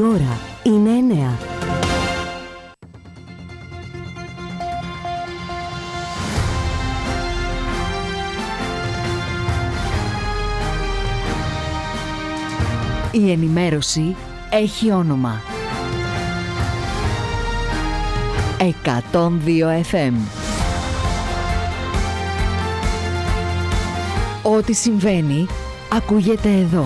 Η ώρα είναι 9. Η ενημέρωση έχει όνομα. 102 FM. Ό,τι συμβαίνει, ακούγεται εδώ.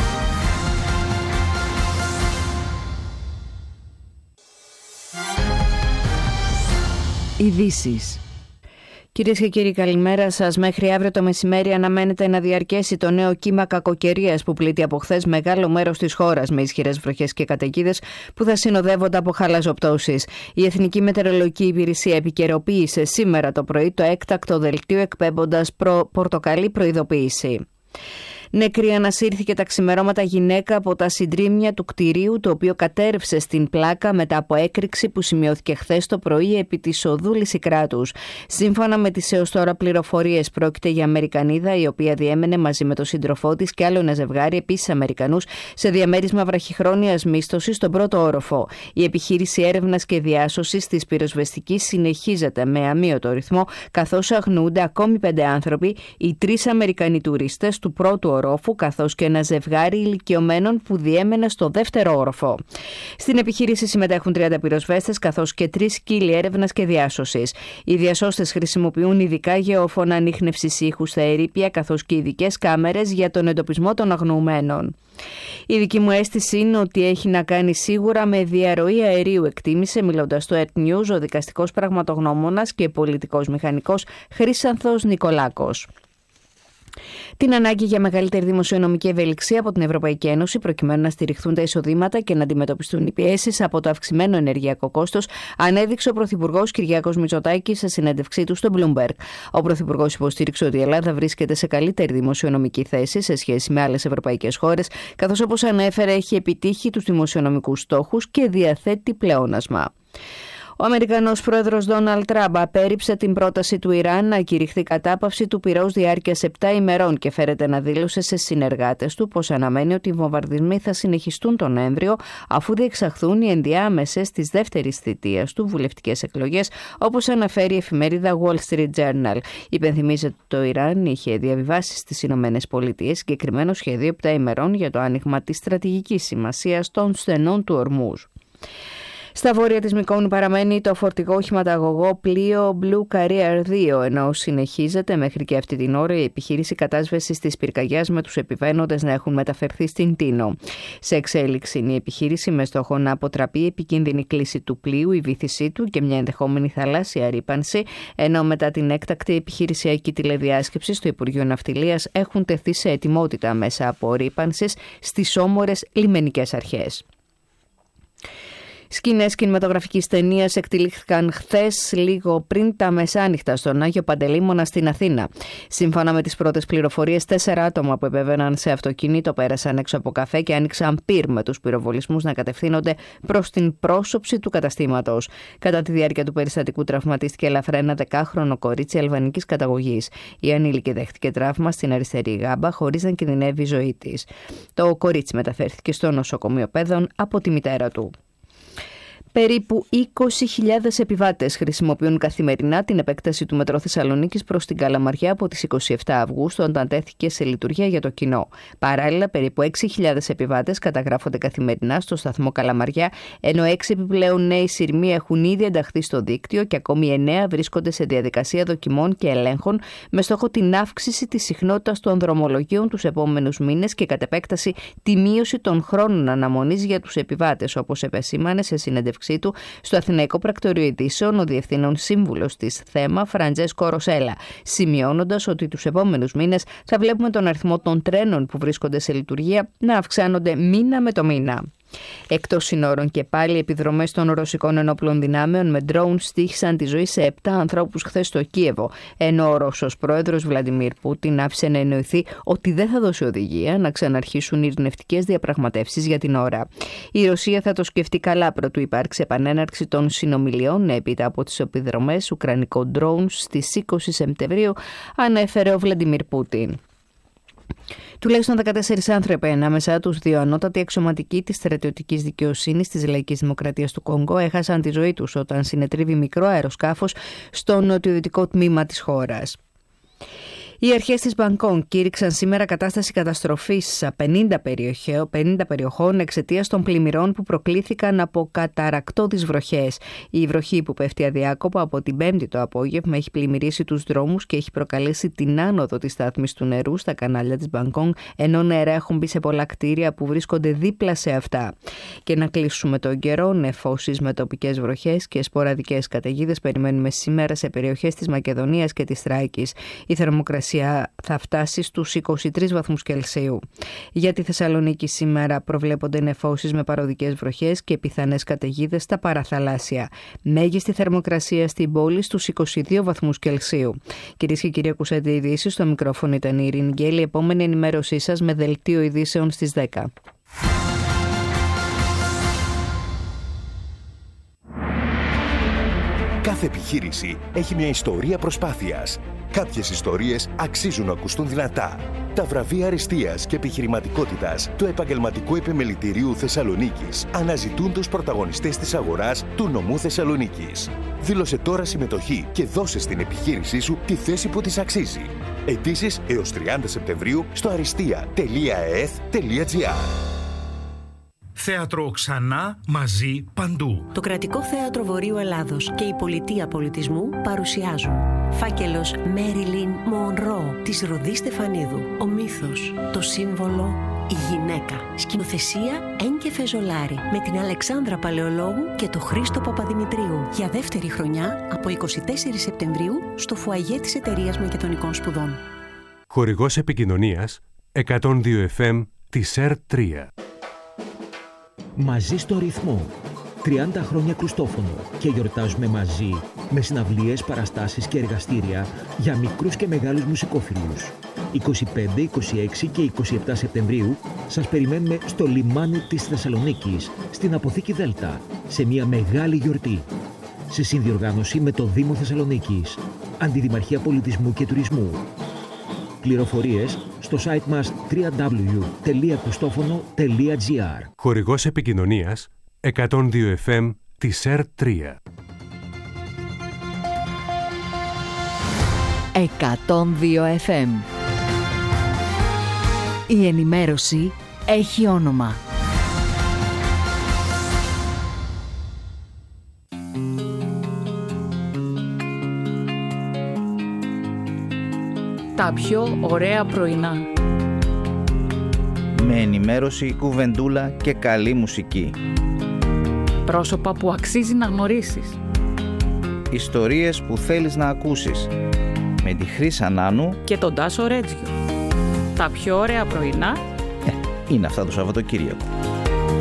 Ειδήσεις. Κυρίες και κύριοι, καλημέρα σας. Μέχρι αύριο το μεσημέρι αναμένεται να διαρκέσει το νέο κύμα κακοκαιρίας που πλήττει από χθες μεγάλο μέρος της χώρας, με ισχυρές βροχές και καταιγίδες που θα συνοδεύονται από χαλαζοπτώσεις. Η Εθνική Μετεωρολογική Υπηρεσία επικαιροποίησε σήμερα το πρωί το έκτακτο δελτίο εκπέμποντας πορτοκαλί προειδοποίηση. Νεκρή ανασύρθηκε τα ξημερώματα γυναίκα από τα συντρίμμια του κτηρίου, το οποίο κατέρευσε στην πλάκα μετά από έκρηξη που σημειώθηκε χθες το πρωί επί της οδού Λυσικράτους. Σύμφωνα με τις έως τώρα πληροφορίες, πρόκειται για Αμερικανίδα, η οποία διέμενε μαζί με τον σύντροφό της και άλλο ένα ζευγάρι, επίσης Αμερικανούς, σε διαμέρισμα βραχυχρόνιας μίσθωσης στον πρώτο όροφο. Η επιχείρηση έρευνας και διάσωσης της πυροσβεστικής συνεχίζεται με αμύωτο ρυθμό, καθώς αγνοούνται ακόμη 5 άνθρωποι, οι 3 Αμερικανοί τουρίστες του πρώτου όροφου, καθώς και ένα ζευγάρι ηλικιωμένων που διέμενε στο δεύτερο όροφο. Στην επιχείρηση συμμετέχουν 30 πυροσβέστες, καθώς και 3 σκύλοι έρευνας και διάσωσης. Οι διασώστες χρησιμοποιούν ειδικά γεώφωνα ανίχνευσης ήχου στα ερείπια, καθώς και ειδικές κάμερες για τον εντοπισμό των αγνοουμένων. Η δική μου αίσθηση είναι ότι έχει να κάνει σίγουρα με διαρροή αερίου, εκτίμησε μιλώντας στο Earth News ο δικαστικός πραγματογνώμονας και πολιτικός μηχανικός Χρύσανθος Νικολάκος. Την ανάγκη για μεγαλύτερη δημοσιονομική ευελιξία από την Ευρωπαϊκή Ένωση, προκειμένου να στηριχθούν τα εισοδήματα και να αντιμετωπιστούν οι πιέσεις από το αυξημένο ενεργειακό κόστος, ανέδειξε ο Πρωθυπουργός Κυριάκος Μητσοτάκης σε συνέντευξή του στο Bloomberg. Ο Πρωθυπουργός υποστήριξε ότι η Ελλάδα βρίσκεται σε καλύτερη δημοσιονομική θέση σε σχέση με άλλες ευρωπαϊκές χώρες, καθώς, όπως ανέφερε, έχει επιτύχει τους δημοσιονομικούς στόχους και διαθέτει πλεόνασμα. Ο Αμερικανός πρόεδρος Ντόναλντ Τραμπ απέρριψε την πρόταση του Ιράν να κηρυχθεί κατάπαυση του πυρός διάρκειας 7 ημερών και φέρεται να δήλωσε σε συνεργάτες του πως αναμένει ότι οι βομβαρδισμοί θα συνεχιστούν τον Νοέμβριο, αφού διεξαχθούν οι ενδιάμεσες της δεύτερης θητείας του βουλευτικές εκλογές, όπως αναφέρει η εφημερίδα Wall Street Journal. Υπενθυμίζεται ότι το Ιράν είχε διαβιβάσει στις ΗΠΑ συγκεκριμένο σχέδιο 7 ημερών για το άνοιγμα της στρατηγικής σημασίας των στενών του Ορμούζ. Στα βόρεια της Μυκόνου παραμένει το φορτηγό οχηματαγωγό πλοίο Blue Carrier 2, ενώ συνεχίζεται μέχρι και αυτή την ώρα η επιχείρηση κατάσβεσης της πυρκαγιάς με τους επιβαίνοντες να έχουν μεταφερθεί στην Τίνο. Σε εξέλιξη είναι η επιχείρηση με στόχο να αποτραπεί η επικίνδυνη κλίση του πλοίου, η βύθισή του και μια ενδεχόμενη θαλάσσια ρύπανση, ενώ μετά την έκτακτη επιχειρησιακή τηλεδιάσκεψη στο Υπουργείο Ναυτιλίας έχουν τεθεί σε ετοιμότητα μέσα από ρύπανσης στις όμορες λιμενικές αρχές. Σκηνές κινηματογραφικής ταινίας εκτελήχθηκαν χθες λίγο πριν τα μεσάνυχτα στον Άγιο Παντελεήμονα στην Αθήνα. Σύμφωνα με τις πρώτες πληροφορίες, 4 άτομα που επέβαιναν σε αυτοκίνητο πέρασαν έξω από καφέ και άνοιξαν πυρ με τους πυροβολισμούς να κατευθύνονται προς την πρόσωψη του καταστήματος. Κατά τη διάρκεια του περιστατικού τραυματίστηκε ελαφρά ένα 10χρονο κορίτσι αλβανικής καταγωγής. Η ανήλικη δέχτηκε τραύμα στην αριστερή γάμπα χωρίς να κινδυνεύει η ζωή της. Το κορίτσι μεταφέρθηκε στο νοσοκομείο Πέδων από τη μητέρα του. Περίπου 20.000 επιβάτες χρησιμοποιούν καθημερινά την επέκταση του μετρό Θεσσαλονίκης προς την Καλαμαριά από τις 27 Αυγούστου, όταν τέθηκε σε λειτουργία για το κοινό. Παράλληλα, περίπου 6.000 επιβάτες καταγράφονται καθημερινά στο σταθμό Καλαμαριά, ενώ 6 επιπλέον νέοι σειρμοί έχουν ήδη ενταχθεί στο δίκτυο και ακόμη 9 βρίσκονται σε διαδικασία δοκιμών και ελέγχων, με στόχο την αύξηση της συχνότητας των δρομολογίων τους επόμενους μήνες και κατ' επέκταση τη μείωση των χρόνων αναμονής για τους επιβάτες, όπως επεσήμανε σε συνέντευξη του στο Αθηναϊκό Πρακτορείο Ειδήσεων ο Διευθύνων Σύμβουλος της ΘΕΜΑ Φραντζέσκο Ροσέλα, σημειώνοντας ότι τους επόμενους μήνες θα βλέπουμε τον αριθμό των τρένων που βρίσκονται σε λειτουργία να αυξάνονται μήνα με το μήνα. Εκτός συνόρων και πάλι, επιδρομές των ρωσικών ενόπλων δυνάμεων με ντρόουν στοίχησαν τη ζωή σε 7 ανθρώπους χθες στο Κίεβο, ενώ ο Ρώσος πρόεδρος Βλαντιμίρ Πούτιν άφησε να εννοηθεί ότι δεν θα δώσει οδηγία να ξαναρχίσουν ειρηνευτικές διαπραγματεύσεις για την ώρα. Η Ρωσία θα το σκεφτεί καλά προτού υπάρξει επανέναρξη των συνομιλιών έπειτα από τις επιδρομές ουκρανικών ντρόουν στις 20 Σεπτεμβρίου, ανέφερε ο Βλαντιμίρ Πούτιν. Τουλάχιστον 14 άνθρωποι, ανάμεσά τους 2 ανώτατοι αξιωματικοί της στρατιωτικής δικαιοσύνης της Λαϊκής Δημοκρατίας του Κονγκό, έχασαν τη ζωή τους όταν συνετρίβει μικρό αεροσκάφος στο νοτιοδυτικό τμήμα της χώρας. Οι αρχές της Μπανκόγκ κήρυξαν σήμερα κατάσταση καταστροφής σε 50 περιοχών εξαιτίας των πλημμυρών που προκλήθηκαν από καταρρακτώδεις βροχές. Η βροχή που πέφτει αδιάκοπα από την Πέμπτη το απόγευμα έχει πλημμυρίσει τους δρόμους και έχει προκαλέσει την άνοδο της στάθμης του νερού στα κανάλια της Μπανκόγκ, ενώ νερά έχουν μπει σε πολλά κτίρια που βρίσκονται δίπλα σε αυτά. Και να κλείσουμε τον καιρό, νεφώσεις με τοπικές βροχές και σποραδικές καταιγίδες περιμένουμε σήμερα σε περιοχές της Μακεδονίας και της Θράκης. Η θερμοκρασία θα φτάσει στους 23 βαθμούς Κελσίου. Για τη Θεσσαλονίκη σήμερα προβλέπονται νεφώσεις με παροδικές βροχές και πιθανές καταιγίδες στα παραθαλάσσια. Μέγιστη θερμοκρασία στην πόλη στους 22 βαθμούς Κελσίου. Κυρίες και κύριοι, ακούσατε ειδήσεις. Στο μικρόφωνο ήταν η Ειρήνη Γκέλη. Επόμενη ενημέρωσή σας με δελτίο ειδήσεων στις 10. Κάθε επιχείρηση έχει μια ιστορία προσπάθειας. Κάποιες ιστορίες αξίζουν να ακουστούν δυνατά. Τα βραβεία αριστείας και επιχειρηματικότητας του Επαγγελματικού Επιμελητηρίου Θεσσαλονίκης αναζητούν τους πρωταγωνιστές της αγοράς του νομού Θεσσαλονίκης. Δήλωσε τώρα συμμετοχή και δώσε στην επιχείρησή σου τη θέση που της αξίζει. Αιτήσεις έως 30 Σεπτεμβρίου στο aristia.eth.gr. Θέατρο ξανά, μαζί, παντού. Το Κρατικό Θέατρο Βορείου Ελλάδος και η Πολιτεία Πολιτισμού παρουσιάζουν φάκελος Μέριλιν Μονρό της Ροδί Στεφανίδου. Ο μύθος, το σύμβολο, η γυναίκα. Σκηνοθεσία Ένκε Φεζολάρη με την Αλεξάνδρα Παλαιολόγου και το Χρήστο Παπαδημητρίου. Για δεύτερη χρονιά από 24 Σεπτεμβρίου στο φουαγέ της Εταιρείας Μακεδονικών Σπουδών. Χορηγός επικοινωνίας 102 FM της ΕΡΤ3. Μαζί στο ρυθμό. 30 χρόνια Κρουστόφωνο και γιορτάζουμε μαζί με συναυλίες, παραστάσεις και εργαστήρια για μικρούς και μεγάλους μουσικόφιλους. 25, 26 και 27 Σεπτεμβρίου σας περιμένουμε στο λιμάνι της Θεσσαλονίκης, στην Αποθήκη Δέλτα, σε μια μεγάλη γιορτή. Σε συνδιοργάνωση με το Δήμο Θεσσαλονίκης, Αντιδημαρχία Πολιτισμού και Τουρισμού. Πληροφορίες στο site μας www.krustophono.gr. Χορηγός επικοινωνίας 102 FM της ΕΡΤ3. 102 FM. Η ενημέρωση έχει όνομα. Τα πιο ωραία πρωινά. Με ενημέρωση, κουβεντούλα και καλή μουσική. Πρόσωπα που αξίζει να γνωρίσεις. Ιστορίες που θέλεις να ακούσεις. Με τη Χρύσα Νάνου και τον Τάσο Ρέτζιο. Τα πιο ωραία πρωινά είναι αυτά το Σαββατοκύριακο.